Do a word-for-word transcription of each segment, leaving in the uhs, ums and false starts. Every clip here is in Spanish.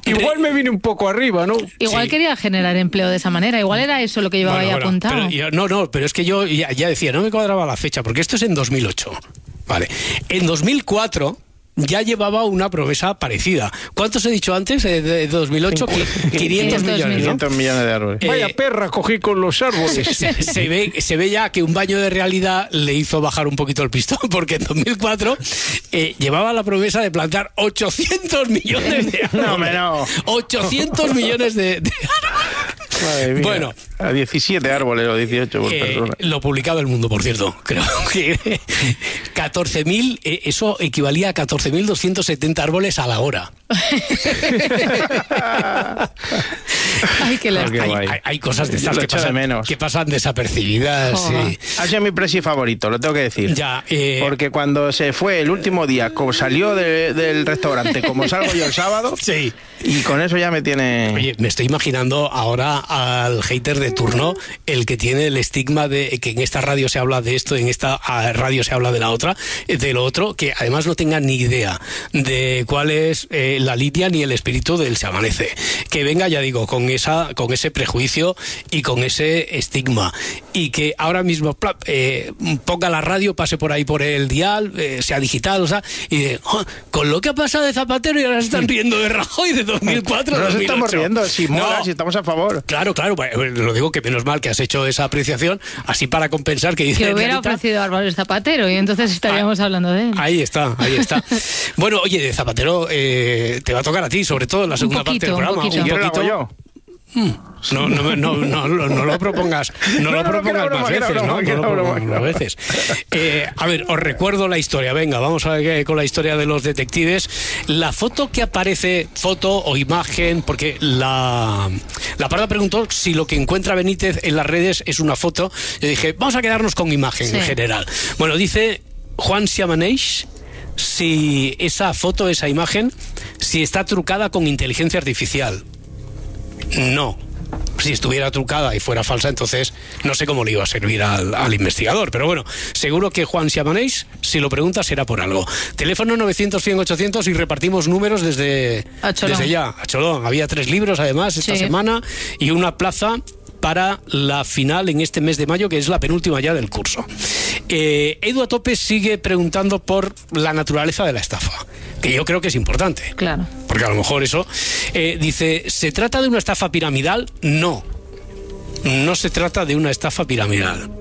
igual me vine un poco arriba, ¿no? Igual Sí. quería generar empleo de esa manera. Igual era eso lo que llevaba Bueno, ahí bueno, apuntado. pero yo- no, no, pero es que yo ya, ya decía, no me cuadraba la fecha, porque esto es en dos mil ocho. Vale. En dos mil cuatro ya llevaba una promesa parecida. ¿Cuántos he dicho antes de, de dos mil ocho? quinientos quinientos millones, ¿no? quinientos millones de árboles. Eh, Vaya perra cogí con los árboles. Se, se ve, se ve ya que un baño de realidad le hizo bajar un poquito el pistón, porque en dos mil cuatro eh, llevaba la promesa de plantar ochocientos millones de árboles. No, hombre, no. ochocientos millones de, de Madre mía. Bueno. A diecisiete árboles o dieciocho por Eh, persona. lo publicado El Mundo, por cierto. Creo que catorce mil, eh, eso equivalía a catorce mil doscientos setenta árboles a la hora. Ay, qué Oh, lástima. qué Hay, guay. hay- hay cosas de estas Lo que echo de pasan, menos. que pasan desapercibidas. Joder. Sí. Ha sido mi presi favorito, lo tengo que decir. Ya, eh, Porque cuando se fue el último día, como salió de- del restaurante, como salgo yo el sábado, sí. y con eso ya me tiene... Oye, me estoy imaginando ahora al hater de turno, el que tiene el estigma de que en esta radio se habla de esto, en esta ah, radio se habla de la otra, eh, de lo otro, que además no tenga ni idea de cuál es eh, la línea ni el espíritu del Se Amanece. Que venga, ya digo, con esa, con ese prejuicio y con ese estigma. Y que ahora mismo pla, eh, ponga la radio, pase por ahí por el dial, eh, sea digital, o sea, y de, oh, con lo que ha pasado de Zapatero y ahora se están riendo de Rajoy de dos mil cuatro. No nos dos mil ocho. estamos riendo, si mola, No. si estamos a favor. Claro, claro, bueno, lo digo que menos mal que has hecho esa apreciación, así para compensar que dice Que hubiera Anita, ofrecido Álvaro Zapatero y entonces estaríamos Ah, hablando de él. Ahí está, ahí está. Bueno, oye, de Zapatero eh, te va a tocar a ti, sobre todo en la segunda poquito, parte del un programa. poquito. Si quieres lo hago yo. No, no, no, no, no, no lo propongas, no, No, lo no, propongas que era broma, más que era veces, broma, ¿no? que No era lo broma, propongas que era más veces. Eh, a ver, os recuerdo la historia. Venga, vamos a ver qué- con la historia de los detectives. La foto que aparece, foto o imagen, porque la, la Parda preguntó si lo que encuentra Benítez en las redes es una foto. Yo dije, vamos a quedarnos con imagen Sí. en general. Bueno, dice Juan Siamaneix si esa foto, esa imagen, si está trucada con inteligencia artificial. No. Si estuviera trucada y fuera falsa, entonces no sé cómo le iba a servir al, al investigador. Pero bueno, seguro que Juan Siamaneix, si lo pregunta, será por algo. Teléfono novecientos, cien, ochocientos y repartimos números desde, A Cholón. desde ya. A Cholón. Había tres libros, además, esta Sí. semana y una plaza para la final en este mes de mayo, que es la penúltima ya del curso. Eh, Edu a tope sigue preguntando por la naturaleza de la estafa, que yo creo que es importante. Claro. Porque a lo mejor eso... Eh, dice, ¿se trata de una estafa piramidal? No. No se trata de una estafa piramidal.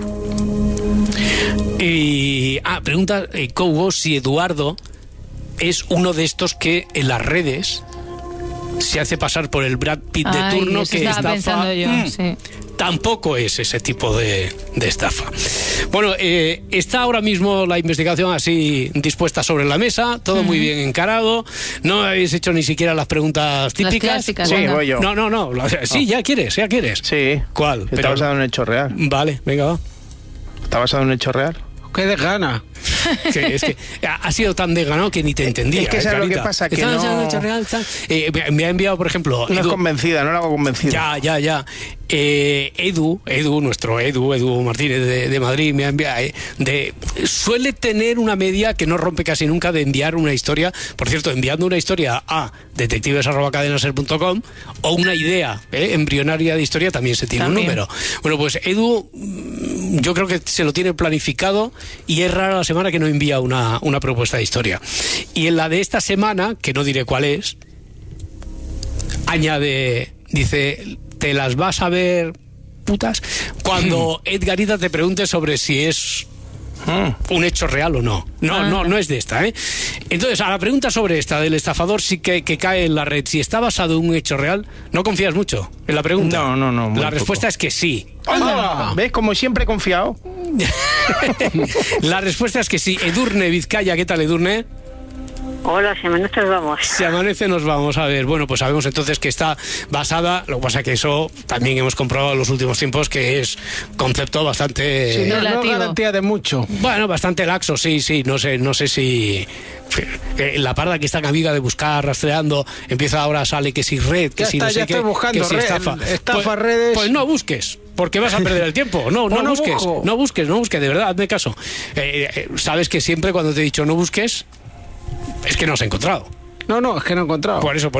Y... Ah, pregunta eh, Cobo si Eduardo es uno de estos que en las redes se hace pasar por el Brad Pitt de Ay, turno eso que estaba estafa. pensando yo, Mm, sí. Tampoco es ese tipo de, de estafa. Bueno, eh, está ahora mismo la investigación así dispuesta sobre la mesa, todo muy bien encarado. No habéis hecho ni siquiera las preguntas típicas. clásicas, Sí, venga. voy yo. No, no, no. Sí, ya quieres, ya quieres. Sí. ¿Cuál? Está Pero- basado en un hecho real. Vale, venga, va. ¿Está basado en un hecho real? Qué de gana. Que es que ha ha sido tan desganado que ni te entendía. Es que eh, ¿sabes lo que Carita? pasa? Que Estaba no- basado en hecho real, tal. Eh, me- me ha enviado, por ejemplo... No es Edu- convencida, no la hago convencida. Ya, ya, ya. Eh, Edu, Edu, nuestro Edu, Edu Martínez de, de Madrid, me ha enviado, eh, de, suele tener una media que no rompe casi nunca de enviar una historia. Por cierto, enviando una historia a detectives arroba cadenaser punto com o una idea eh, embrionaria de historia también se tiene También. un número. Bueno, pues Edu, mm, yo creo que se lo tiene planificado y es rara la semana que no envía una, una propuesta de historia. Y en la de esta semana, que no diré cuál es, añade, dice, ¿te las vas a ver putas? Cuando Edgarita te pregunte sobre si es un hecho real o no. No, Ah. no, no es de esta, ¿eh? Entonces, a la pregunta sobre esta del estafador sí que, que cae en la red, si está basado en un hecho real, ¿no confías mucho en la pregunta? No, no, no, muy La poco. respuesta es que sí. ¡Anda! ¿Ves? Como siempre he confiado. La respuesta es que sí. Edurne Vizcaya, ¿qué tal, Edurne? Hola, si nos vamos. Si amanece nos vamos a ver. Bueno, pues sabemos entonces que está basada, lo que pasa que eso también hemos comprobado en los últimos tiempos que es concepto bastante... Sí, no, no relativo. garantía de mucho. Bueno, bastante laxo, sí, sí, no sé, no sé si eh, la Parda que está amiga de buscar, rastreando, empieza ahora, sale que si red, que Ya si está, no sé ya qué, estoy buscando que si red, estafa. estafa, pues, redes. Pues no busques, porque vas a perder el tiempo. No, no, Pues no busques, busco. no busques, no busques, de verdad, hazme caso. Eh, eh, sabes que siempre cuando te he dicho no busques, es que no has encontrado. No, no, es que no he encontrado. Por eso, por